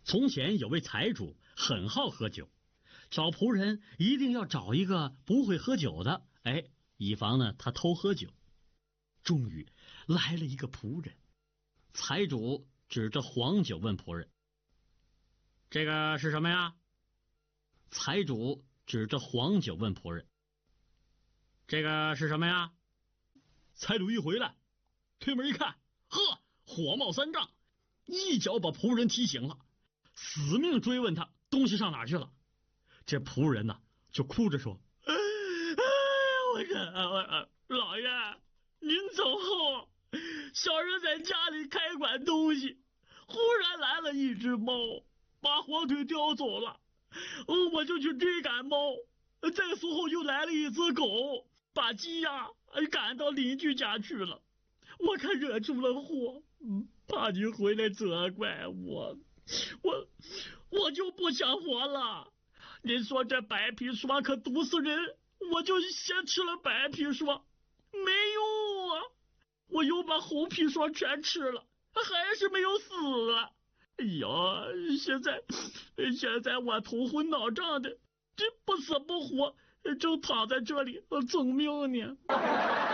从前有位财主很好喝酒，找仆人一定要找一个不会喝酒的，以防呢他偷喝酒。终于来了一个仆人，财主指着黄酒问仆人：“这个是什么呀？”财主指着黄酒问仆人：“这个是什么呀？”财主一回来，推门一看，呵，火冒三丈，一脚把仆人踢醒了，死命追问他东西上哪去了。这仆人呢就哭着说：“老爷，您走后，小人在家里开馆东西，忽然来了一只猫，把火腿叼走了。我就去追赶猫，这个时候又来了一只狗，把鸡呀赶到邻居家去了。我可惹出了祸，怕你回来责怪我，我就不想活了。您说这白皮霜可毒死人，我就先吃了白皮霜，没用啊，我又把红皮霜全吃了，还是没有死啊。哎呀，现在我头昏脑胀的，这不死不活，正躺在这里赠命呢。